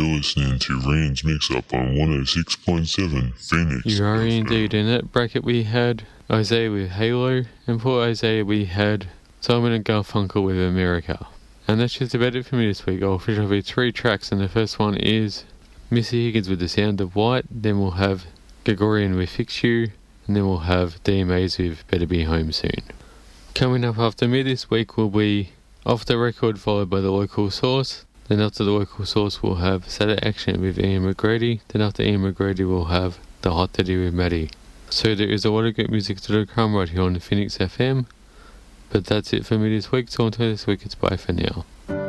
You're listening to Rand's Mix-Up on 106.7 Phoenix. You are FM. indeed. In that bracket we had Isaiah with Halo, and for Isaiah we had Simon and Garfunkel with America. And that's just about it for me this week. I'll finish off with 3 tracks, and the first one is Missy Higgins with The Sound of White, then we'll have Gregorian with Fix You, and then we'll have DMAs with Better Be Home Soon. Coming up after me this week will be Off the Record, followed by The Local Source. Then after The Local Source we'll have Saturday Action with Ian McGrady. Then after Ian McGrady we'll have The Hot Daddy with Maddie. So there is a lot of great music to come right here on Phoenix FM. But that's it for me this week, so until this week it's bye for now.